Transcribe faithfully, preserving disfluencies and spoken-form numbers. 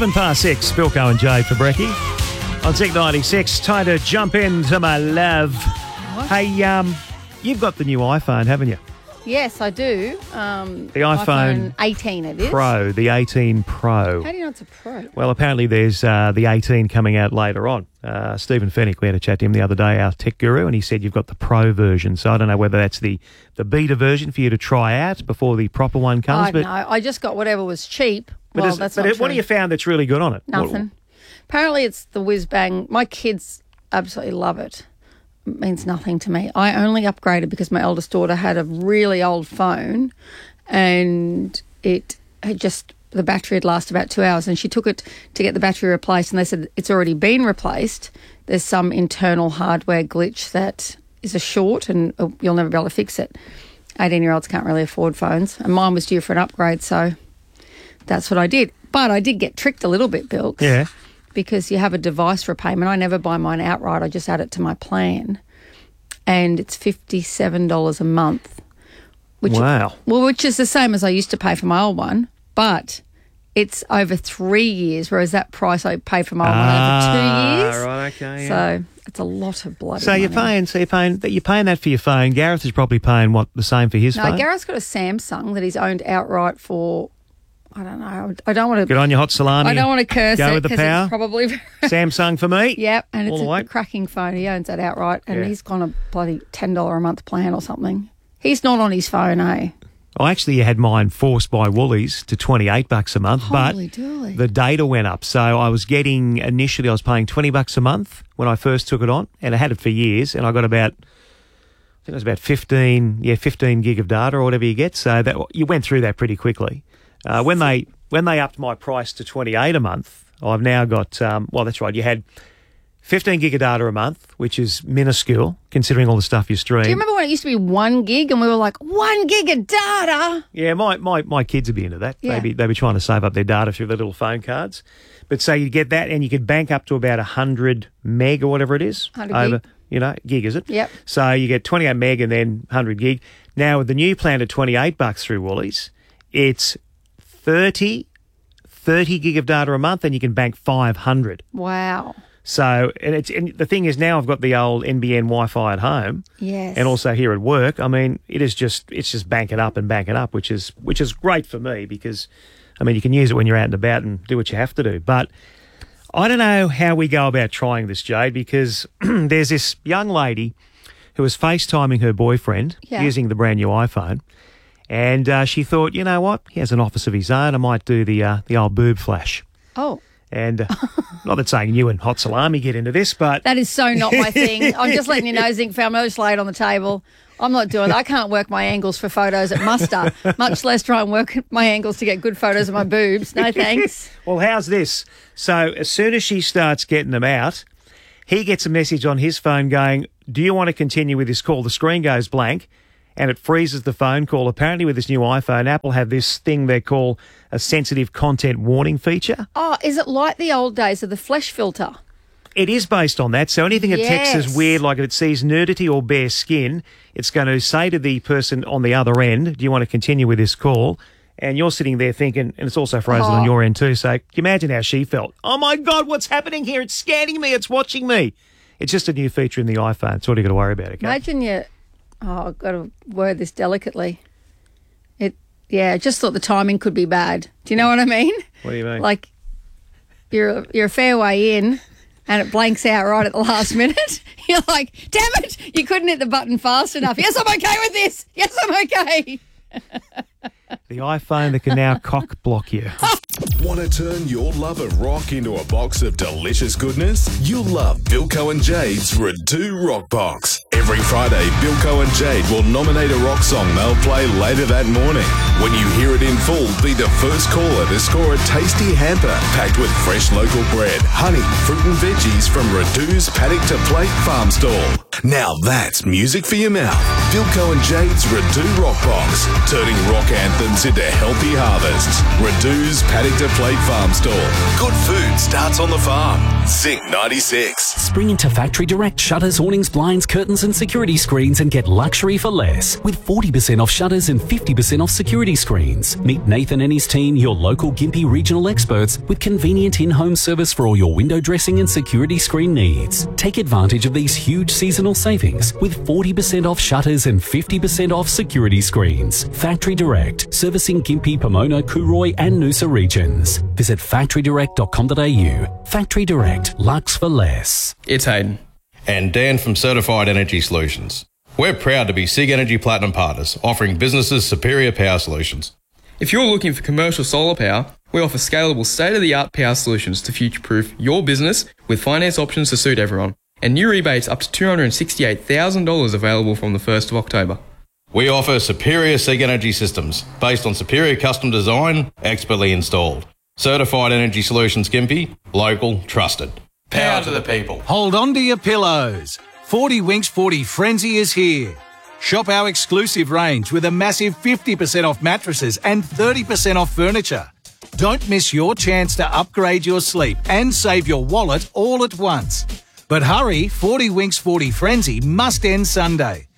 Seven past six, Bilko and Jade for brekkie. On Zig ninety-six, time to jump into my love. What? Hey, um, you've got the new iPhone, haven't you? Yes, I do. Um, The iPhone eighteen it is. Pro, the eighteen Pro. How do you know it's a Pro? Well, apparently there's uh, the eighteen coming out later on. Uh, Stephen Fennick, we had a chat to him the other day, our tech guru, and he said you've got the Pro version. So I don't know whether that's the, the beta version for you to try out before the proper one comes. I but, know. I just got whatever was cheap. But, well, is- that's but not it- what true. have you found that's really good on it? Nothing. What- Apparently it's the whiz bang. My kids absolutely love it. It means nothing to me. I only upgraded because my eldest daughter had a really old phone and it had just, the battery had lasted about two hours and she took it to get the battery replaced and they said it's already been replaced. There's some internal hardware glitch that is a short and uh, you'll never be able to fix it. eighteen-year-olds can't really afford phones and mine was due for an upgrade, so that's what I did. But I did get tricked a little bit, Bilks. Yeah. Because you have a device repayment. I never buy mine outright. I just add it to my plan. And it's fifty-seven dollars a month. Which, Wow. Well, which is the same as I used to pay for my old one. But it's over three years, whereas that price I paid for my old one over two years. Right, okay. Yeah. So it's a lot of bloody So you're money. paying, so you're paying, that you're paying that for your phone. Gareth is probably paying what, the same for his No, phone? Gareth's got a Samsung that he's owned outright for, I don't know, I don't want to... Good on your hot salami. I don't want to curse Go it with the because power. it's probably... Samsung for me. Yep, and it's All the a way. cracking phone. He owns that outright, and Yeah. he's gone a bloody ten dollars a month plan or something. He's not on his phone, eh? I actually had mine forced by Woolies to twenty-eight bucks a month, Holy but dooly. the data went up. So I was getting, initially I was paying twenty bucks a month when I first took it on, and I had it for years, and I got about, I think it was about fifteen, yeah, fifteen gig of data or whatever you get. So that you went through that pretty quickly. Uh, when they when they upped my price to twenty-eight a month, I've now got, um, well, that's right, you had fifteen gig of data a month, which is minuscule considering all the stuff you stream. Do you remember when it used to be one gig and we were like, one gig of data? Yeah, my, my, my kids would be into that. Yeah. They'd, be, they'd be trying to save up their data through their little phone cards. But so you'd get that and you could bank up to about one hundred meg or whatever it is. one hundred over, gig. You know, gig, is it? Yep. So you get twenty-eight meg and then one hundred gig. Now with the new plan at twenty-eight bucks through Woolies, it's thirty, thirty gig of data a month and you can bank five hundred. Wow. So, and it's and the thing is now I've got the old N B N Wi-Fi at home. Yes. And also here at work. I mean, it is just it's just bank it up and bank it up, which is which is great for me because, I mean, you can use it when you're out and about and do what you have to do. But I don't know how we go about trying this, Jade, because there's this young lady who was FaceTiming her boyfriend Yeah. using the brand new iPhone, and uh, she thought, you know what, he has an office of his own. I might do the uh, the old boob flash. Oh, And uh, not that saying you and Hot Salami get into this, but that is so not my thing. I'm just letting you know, Zinc family, I just lay it on the table. I'm not doing that. I can't work my angles for photos at muster, much less try and work my angles to get good photos of my boobs. No thanks. well, how's this? So as soon as she starts getting them out, he gets a message on his phone going, do you want to continue with this call? The screen goes blank and it freezes the phone call. Apparently with this new iPhone, Apple have this thing they call a sensitive content warning feature. Oh, is it like the old days of the flesh filter? It is based on that. So anything that text is Yes. weird, like if it sees nudity or bare skin, it's going to say to the person on the other end, do you want to continue with this call? And you're sitting there thinking, and it's also frozen on Oh. your end too, so can you imagine how she felt? Oh my God, what's happening here? It's scanning me. It's watching me. It's just a new feature in the iPhone. It's all you got to worry about, okay? Imagine you, oh, I've got to word this delicately. It, yeah, I just thought the timing could be bad. Do you know what I mean? What do you mean? Like, you're, you're a fair way in and it blanks out right at the last minute. You're like, damn it, you couldn't hit the button fast enough. Yes, I'm okay with this. Yes, I'm okay. The iPhone that can now cock block you. Want to turn your love of rock into a box of delicious goodness? You'll love Bilko and Jade's Redo Rock Box. Every Friday, Bilko and Jade will nominate a rock song they'll play later that morning. When you hear it in full, be the first caller to score a tasty hamper packed with fresh local bread, honey, fruit and veggies from Redo's Paddock to Plate Farm Stall. Now that's music for your mouth. Bilko and Jade's Redu Rock Box, turning rock anthems into healthy harvests. Redu's Paddock to Plate Farm Store. Good food starts on the farm. Zinc ninety-six. Spring into Factory Direct shutters, awnings, blinds, curtains and security screens and get luxury for less. With forty percent off shutters and fifty percent off security screens. Meet Nathan and his team, your local Gympie regional experts, with convenient in-home service for all your window dressing and security screen needs. Take advantage of these huge seasonal savings with forty percent off shutters and fifty percent off security screens. Factory Direct, servicing Gympie, Pomona, Cooroy and Noosa regions. Visit factory direct dot com dot a u. Factory Direct, Lux for less. It's Hayden. And Dan from Certified Energy Solutions. We're proud to be SIG Energy Platinum partners, offering businesses superior power solutions. If you're looking for commercial solar power, we offer scalable state-of-the-art power solutions to future-proof your business with finance options to suit everyone. And new rebates up to two hundred sixty-eight thousand dollars available from the first of October. We offer superior SIG Energy systems based on superior custom design, expertly installed. Certified Energy Solutions Gympie, local, trusted. Power to the people. Hold on to your pillows. forty Winks forty Frenzy is here. Shop our exclusive range with a massive fifty percent off mattresses and thirty percent off furniture. Don't miss your chance to upgrade your sleep and save your wallet all at once. But hurry, forty Winks forty Frenzy must end Sunday.